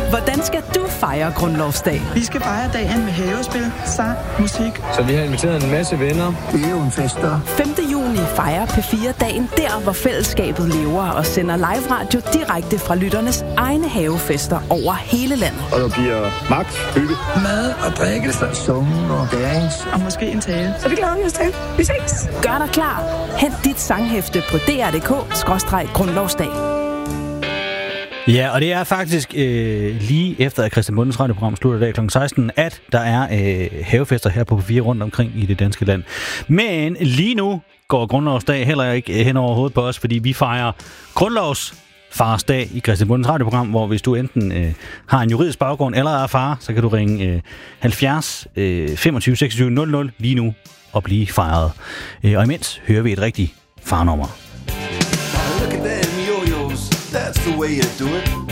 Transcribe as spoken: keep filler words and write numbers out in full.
Hvordan skal du fejre grundlovsdag? Vi skal fejre dagen med havespil, sang, musik. Så vi har inviteret en masse venner. Det er jo en fest, der. femte juni fejrer P fire dagen der, hvor fællesskabet lever og sender live radio direkte fra lytternes egne havefester over hele landet. Og der bliver magt, hygge, mad og drikkelse, sungen og dance. Og måske en tale. Så det glæder vi os til. Vi ses. Gør dig klar. Hent dit sanghæfte på d r punktum d k skråstreg grundlovsdag. Ja, og det er faktisk øh, lige efter, at Christian Bundens radioprogram slutter i dag klokken seksten, at der er øh, havefester her på P fire rundt omkring i det danske land. Men lige nu går grundlovsdag heller ikke hen over hovedet på os, fordi vi fejrer grundlovsfarsdag i Christian Bundens radioprogram, hvor hvis du enten øh, har en juridisk baggrund eller er far, så kan du ringe øh, halvfjerds øh, femogtyve seksogtyve nul nul lige nu og blive fejret. Øh, og imens hører vi et rigtigt farnummer. Look at them yo-yos, that's the way you do it.